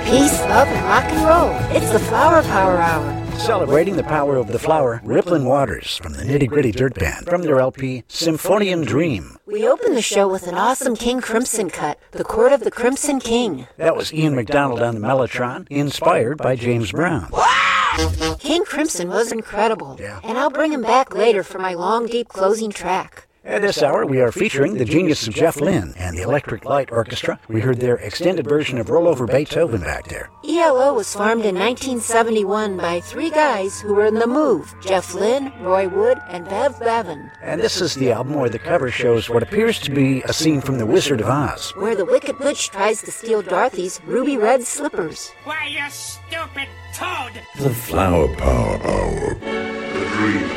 Peace, love, and rock and roll. It's the Flower Power Hour. Celebrating the power of the flower, Rippling Waters from the Nitty Gritty Dirt Band from their LP Symphonian Dream. We open the show with an awesome King Crimson cut, The Court of the Crimson King. That was Ian McDonald on the Mellotron, inspired by James Brown. King Crimson was incredible, Yeah. and I'll bring him back later for my long, deep closing track. At this hour, we are featuring the genius of Jeff Lynne and the Electric Light Orchestra. We heard their extended version of Roll Over Beethoven back there. ELO was formed in 1971 by three guys who were in the move: Jeff Lynne, Roy Wood, and Bev Bevan. And this is the album where the cover shows what appears to be a scene from The Wizard of Oz. Where the Wicked Witch tries to steal Dorothy's ruby red slippers. Why, you stupid toad! The Flower Power Hour. The Dream